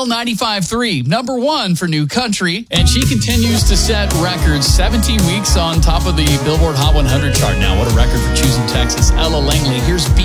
Adele, 95.3, number one for new country. And she continues to set records, 17 weeks on top of the Billboard Hot 100 chart now. What a record for choosing Texas. Ella Langley. Here's